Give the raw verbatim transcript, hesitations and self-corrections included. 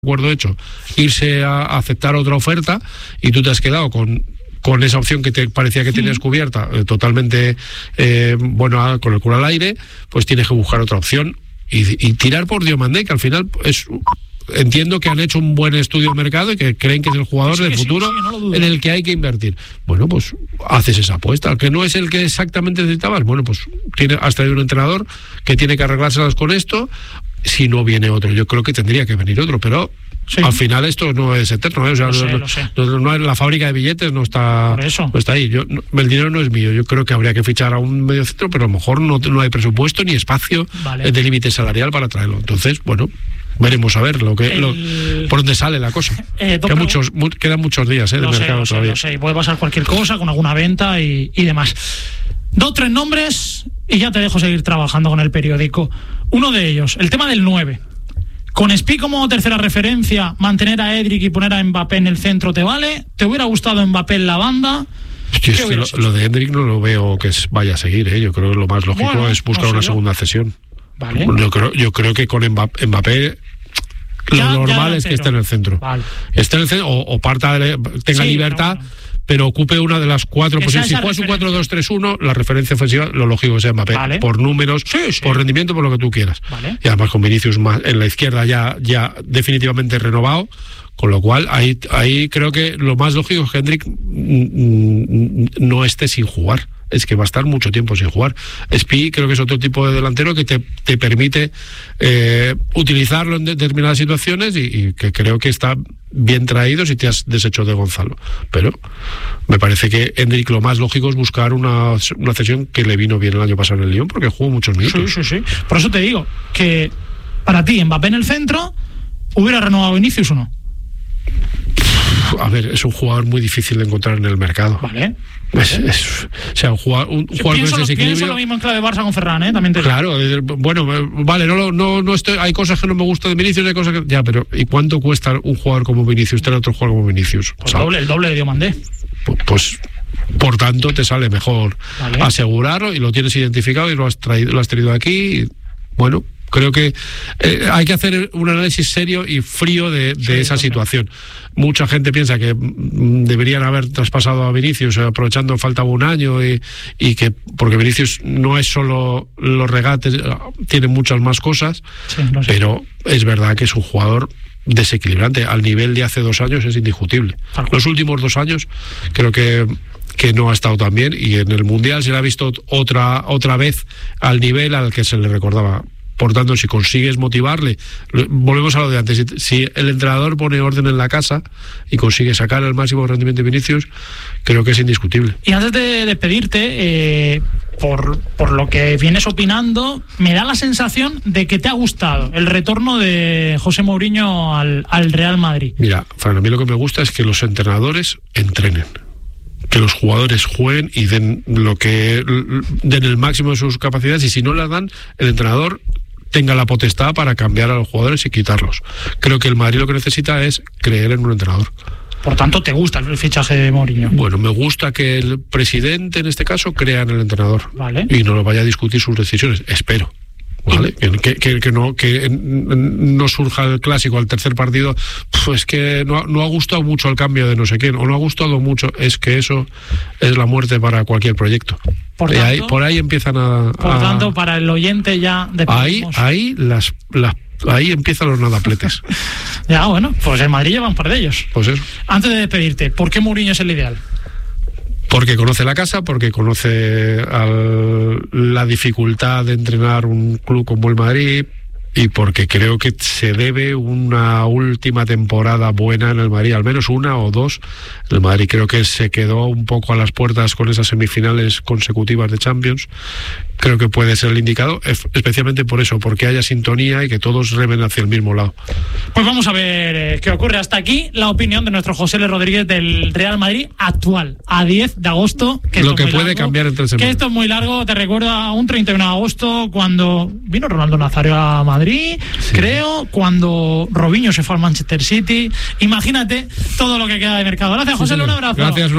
acuerdo hecho, irse a, a aceptar otra oferta y tú te has quedado con con esa opción que te parecía que tenías cubierta, eh, totalmente eh, bueno, a, con el culo al aire, pues tienes que buscar otra opción y, y tirar por Diomandé, que al final es... Entiendo que han hecho un buen estudio del mercado y que creen que es el jugador sí, del sí, futuro sí, sí, no lo dudo. en el que hay que invertir. Bueno, pues haces esa apuesta, que no es el que exactamente necesitabas. Bueno, pues tiene, has traído un entrenador que tiene que arreglárselas con esto. Si no viene otro, yo creo que tendría que venir otro, pero sí. Al final esto no es eterno, ¿eh? O sea, lo no, sé, no, lo sé. No, no, la fábrica de billetes no está, Por eso. no está ahí. Yo, no, el dinero no es mío. Yo creo que habría que fichar a un mediocentro, pero a lo mejor no, no hay presupuesto ni espacio vale. de límite salarial para traerlo. Entonces, bueno, veremos a ver lo que el... lo, por dónde sale la cosa. Eh, que muchos, mu- quedan muchos días eh, de lo mercado sé, lo sé, todavía. Lo sé, puede pasar cualquier cosa con alguna venta y, y demás. Dos, tres nombres y ya te dejo seguir trabajando con el periódico. Uno de ellos, el tema del nueve. Con Spi como tercera referencia, mantener a Endrick y poner a Mbappé en el centro, ¿te vale? ¿Te hubiera gustado Mbappé en la banda? Yo es que lo, lo de Endrick no lo veo que vaya a seguir, ¿eh? Yo creo que lo más lógico bueno, es buscar no una segunda cesión. Vale. Yo creo, yo creo que con Mbappé, Mbappé lo ya, normal ya es que esté en el centro. Vale. Esté en el centro o, o parta de, tenga sí, libertad, no, no. pero ocupe una de las cuatro posiciones. Si juegas un cuatro dos tres uno, la referencia ofensiva, lo lógico es Mbappé. Vale. Por números, sí, sí. por rendimiento, por lo que tú quieras. Vale. Y además con Vinicius más en la izquierda ya, ya definitivamente renovado. Con lo cual, ahí, ahí creo que lo más lógico es que Endrick no esté sin jugar. Es que va a estar mucho tiempo sin jugar. Spi creo que es otro tipo de delantero que te, te permite eh, utilizarlo en determinadas situaciones y, y que creo que está bien traído si te has deshecho de Gonzalo. Pero me parece que Endrick lo más lógico es buscar una, una cesión que le vino bien el año pasado en el Lyon porque jugó muchos minutos. Sí, sí, sí. Por eso te digo que para ti Mbappé en el centro, ¿hubiera renovado Vinicius o no? A ver, es un jugador muy difícil de encontrar en el mercado. Vale. Es, es, o sea, un jugador, un sí, jugador pienso, con ese desequilibrio. Pienso lo mismo en clave Barça con Ferran, ¿eh? También te claro, eh, bueno, vale, no, no, no estoy, hay cosas que no me gustan de Vinicius, hay cosas que ya, pero ¿y cuánto cuesta un jugador como Vinicius tener otro jugador como Vinicius? Pues doble, el doble de Diomandé. Pues, pues por tanto te sale mejor vale. asegurarlo y lo tienes identificado y lo has traído, lo has traído aquí. Y, bueno, creo que eh, hay que hacer un análisis serio y frío de, de sí, esa situación. Sé. Mucha gente piensa que mm, deberían haber traspasado a Vinicius aprovechando faltaba un año y, y que porque Vinicius no es solo los regates, tiene muchas más cosas, sí, no sé. Pero es verdad que es un jugador desequilibrante. Al nivel de hace dos años es indiscutible. Los últimos dos años creo que que no ha estado tan bien y en el Mundial se le ha visto otra, otra vez al nivel al que se le recordaba. Por tanto, si consigues motivarle, volvemos a lo de antes, si, si el entrenador pone orden en la casa y consigue sacar el máximo rendimiento de Vinicius, creo que es indiscutible. Y antes de despedirte, eh, por, por lo que vienes opinando, me da la sensación de que te ha gustado el retorno de José Mourinho al, al Real Madrid. Mira, Fran, a mí lo que me gusta es que los entrenadores entrenen, que los jugadores jueguen y den lo que den el máximo de sus capacidades y si no las dan, el entrenador tenga la potestad para cambiar a los jugadores y quitarlos. Creo que el Madrid lo que necesita es creer en un entrenador. Por tanto, ¿te gusta el fichaje de Mourinho? Bueno, me gusta que el presidente, en este caso, crea en el entrenador. Vale. Y no lo vaya a discutir sus decisiones. Espero. ¿Vale? Que, que, que, no, que no surja el clásico al tercer partido, pues que no, no ha gustado mucho el cambio de no sé quién, o no ha gustado mucho, es que eso es la muerte para cualquier proyecto. Por, tanto, ahí, por ahí empiezan a... Por a, tanto, para el oyente ya... Ahí, ahí, las, las, ahí empiezan los nadapletes. Ya, bueno, pues en Madrid lleva un par de ellos. Pues eso. Antes de despedirte, ¿por qué Mourinho es el ideal? Porque conoce la casa, porque conoce al, la dificultad de entrenar un club como el Madrid y porque creo que se debe una última temporada buena en el Madrid, al menos una o dos. El Madrid creo que se quedó un poco a las puertas con esas semifinales consecutivas de Champions. Creo que puede ser el indicado, especialmente por eso, porque haya sintonía y que todos remen hacia el mismo lado. Pues vamos a ver eh, qué ocurre. Hasta aquí la opinión de nuestro José L. Rodríguez del Real Madrid actual, a diez de agosto. Que Lo que puede largo, cambiar entre semanas. Que esto es muy largo, te recuerda a un treinta y uno de agosto, cuando vino Ronaldo Nazario a Madrid, sí. creo, cuando Robinho se fue al Manchester City. Imagínate todo lo que queda de mercado. Gracias, José L. Un abrazo. Gracias.